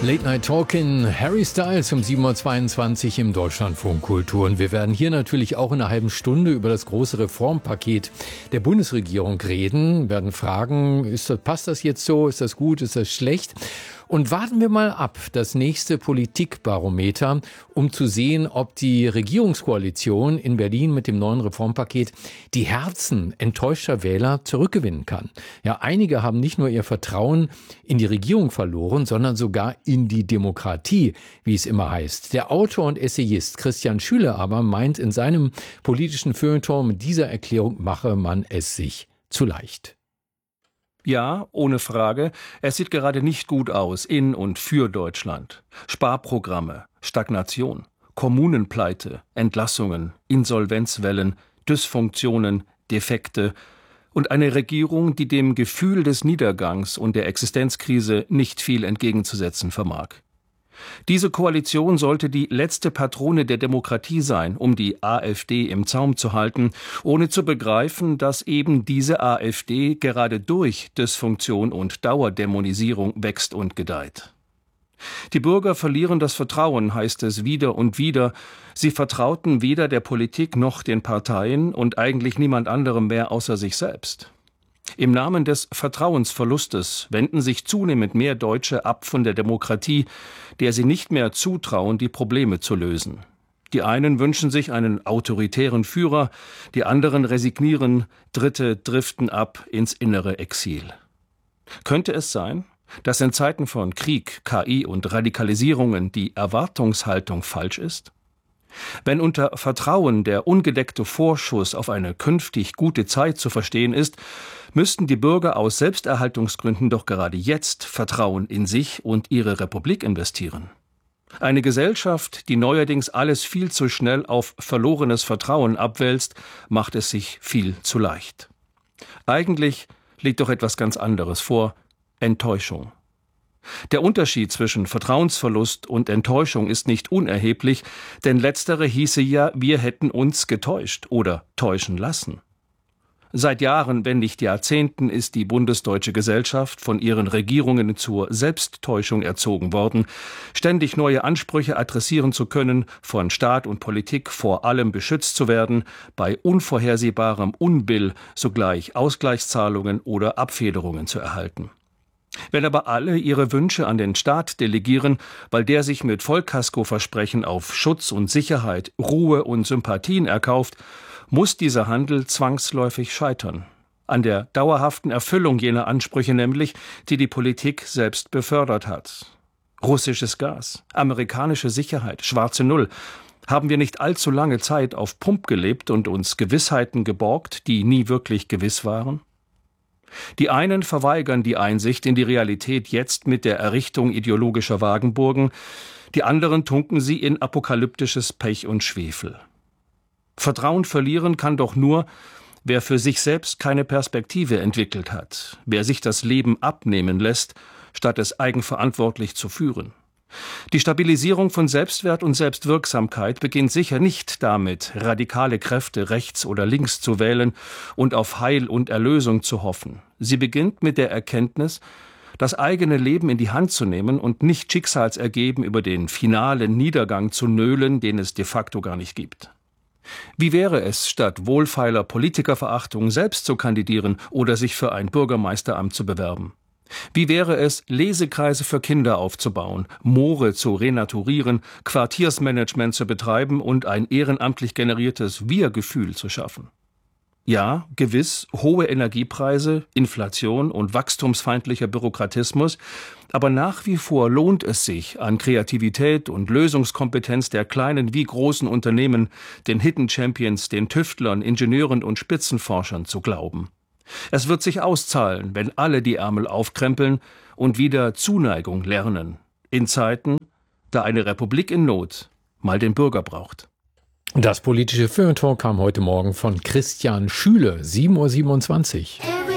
Late Night Talking, Harry Styles um 7.22 Uhr im Deutschlandfunk Kultur. Und wir werden hier natürlich auch in einer halben Stunde über das große Reformpaket der Bundesregierung reden, werden fragen, passt das jetzt so, ist das gut, ist das schlecht? Und warten wir mal ab, das nächste Politikbarometer, um zu sehen, ob die Regierungskoalition in Berlin mit dem neuen Reformpaket die Herzen enttäuschter Wähler zurückgewinnen kann. Ja, einige haben nicht nur ihr Vertrauen in die Regierung verloren, sondern sogar in die Demokratie, wie es immer heißt. Der Autor und Essayist Christian Schüle aber meint in seinem politischen Feuilleton, mit dieser Erklärung mache man es sich zu leicht. Ja, ohne Frage, es sieht gerade nicht gut aus in und für Deutschland. Sparprogramme, Stagnation, Kommunenpleite, Entlassungen, Insolvenzwellen, Dysfunktionen, Defekte und eine Regierung, die dem Gefühl des Niedergangs und der Existenzkrise nicht viel entgegenzusetzen vermag. Diese Koalition sollte die letzte Patrone der Demokratie sein, um die AfD im Zaum zu halten, ohne zu begreifen, dass eben diese AfD gerade durch Dysfunktion und Dauerdämonisierung wächst und gedeiht. Die Bürger verlieren das Vertrauen, heißt es wieder und wieder. Sie vertrauten weder der Politik noch den Parteien und eigentlich niemand anderem mehr außer sich selbst. Im Namen des Vertrauensverlustes wenden sich zunehmend mehr Deutsche ab von der Demokratie, der sie nicht mehr zutrauen, die Probleme zu lösen. Die einen wünschen sich einen autoritären Führer, die anderen resignieren, Dritte driften ab ins innere Exil. Könnte es sein, dass in Zeiten von Krieg, KI und Radikalisierungen die Erwartungshaltung falsch ist? Wenn unter Vertrauen der ungedeckte Vorschuss auf eine künftig gute Zeit zu verstehen ist, müssten die Bürger aus Selbsterhaltungsgründen doch gerade jetzt Vertrauen in sich und ihre Republik investieren. Eine Gesellschaft, die neuerdings alles viel zu schnell auf verlorenes Vertrauen abwälzt, macht es sich viel zu leicht. Eigentlich liegt doch etwas ganz anderes vor: Enttäuschung. Der Unterschied zwischen Vertrauensverlust und Enttäuschung ist nicht unerheblich, denn letztere hieße ja, wir hätten uns getäuscht oder täuschen lassen. Seit Jahren, wenn nicht Jahrzehnten, ist die bundesdeutsche Gesellschaft von ihren Regierungen zur Selbsttäuschung erzogen worden, ständig neue Ansprüche adressieren zu können, von Staat und Politik vor allem beschützt zu werden, bei unvorhersehbarem Unbill sogleich Ausgleichszahlungen oder Abfederungen zu erhalten. Wenn aber alle ihre Wünsche an den Staat delegieren, weil der sich mit Vollkasko-Versprechen auf Schutz und Sicherheit, Ruhe und Sympathien erkauft, muss dieser Handel zwangsläufig scheitern. An der dauerhaften Erfüllung jener Ansprüche nämlich, die die Politik selbst befördert hat. Russisches Gas, amerikanische Sicherheit, schwarze Null. Haben wir nicht allzu lange Zeit auf Pump gelebt und uns Gewissheiten geborgt, die nie wirklich gewiss waren? Die einen verweigern die Einsicht in die Realität jetzt mit der Errichtung ideologischer Wagenburgen, die anderen tunken sie in apokalyptisches Pech und Schwefel. Vertrauen verlieren kann doch nur, wer für sich selbst keine Perspektive entwickelt hat, wer sich das Leben abnehmen lässt, statt es eigenverantwortlich zu führen. Die Stabilisierung von Selbstwert und Selbstwirksamkeit beginnt sicher nicht damit, radikale Kräfte rechts oder links zu wählen und auf Heil und Erlösung zu hoffen. Sie beginnt mit der Erkenntnis, das eigene Leben in die Hand zu nehmen und nicht schicksalsergeben über den finalen Niedergang zu nölen, den es de facto gar nicht gibt. Wie wäre es, statt wohlfeiler Politikerverachtung selbst zu kandidieren oder sich für ein Bürgermeisteramt zu bewerben? Wie wäre es, Lesekreise für Kinder aufzubauen, Moore zu renaturieren, Quartiersmanagement zu betreiben und ein ehrenamtlich generiertes Wir-Gefühl zu schaffen? Ja, gewiss, hohe Energiepreise, Inflation und wachstumsfeindlicher Bürokratismus, aber nach wie vor lohnt es sich, an Kreativität und Lösungskompetenz der kleinen wie großen Unternehmen, den Hidden Champions, den Tüftlern, Ingenieuren und Spitzenforschern zu glauben. Es wird sich auszahlen, wenn alle die Ärmel aufkrempeln und wieder Zuneigung lernen, in Zeiten, da eine Republik in Not mal den Bürger braucht. Das politische Feuilleton kam heute Morgen von Christian Schüle, 7.27 Uhr.